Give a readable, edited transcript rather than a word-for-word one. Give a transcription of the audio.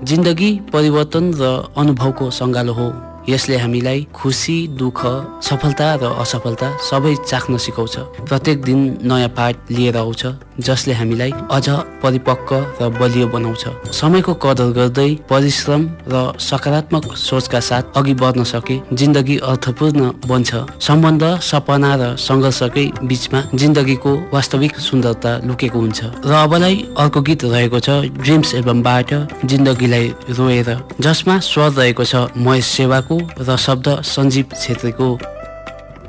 जिन्दगी परिवर्तन र अनुभवको सङ्गालो हो। यसले हामीलाई खुसी, दुःख, सफलता र असफलता सबै चाख्न सिकाउँछ। प्रत्येक दिन नयाँ पाठ लिएर आउँछ जसले हामीलाई अझ परिपक्व र बलियो बनाउँछ। समयको कदर गर्दै परिश्रम र सकारात्मक सोचका साथ अघि बढ्न सके जिन्दगी अर्थपूर्ण बन्छ। सम्बन्ध, सपना र सङ्घर्षकै बीचमा जिन्दगीको वास्तविक सुन्दरता लुकेको हुन्छ। र अबलाई अर्को गीत रहेको छ ड्रिम्स एल्बमबाट जिन्दगीलाई रोएर, जसमा स्वर रहेको छ महेश सेवाको र शब्द सञ्जीव छेत्रीको।